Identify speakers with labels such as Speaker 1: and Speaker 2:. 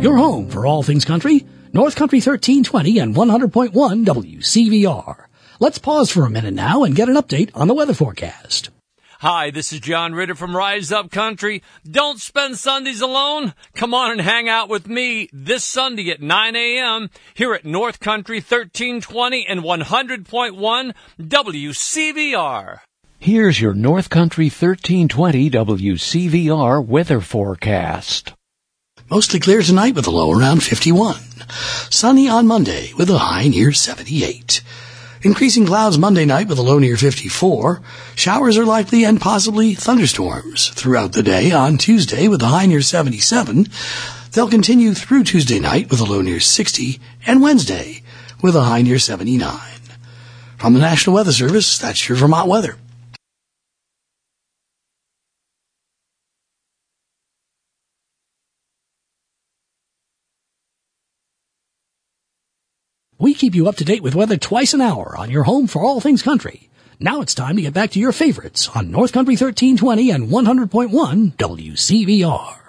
Speaker 1: Your home for all things country, North Country 1320 and 100.1 WCVR. Let's pause for a minute now and get an update on the weather forecast.
Speaker 2: Hi, this is John Ritter from Rise Up Country. Don't spend Sundays alone. Come on and hang out with me this Sunday at 9 a.m. here at North Country 1320 and 100.1 WCVR.
Speaker 3: Here's your North Country 1320 WCVR weather forecast.
Speaker 1: Mostly clear tonight with a low around 51. Sunny on Monday with a high near 78. Increasing clouds Monday night with a low near 54. Showers are likely and possibly thunderstorms throughout the day on Tuesday with a high near 77. They'll continue through Tuesday night with a low near 60 and Wednesday with a high near 79. From the National Weather Service, that's your Vermont weather. We keep you up to date with weather twice an hour on your home for all things country. Now it's time to get back to your favorites on North Country 1320 and 100.1 WCVR.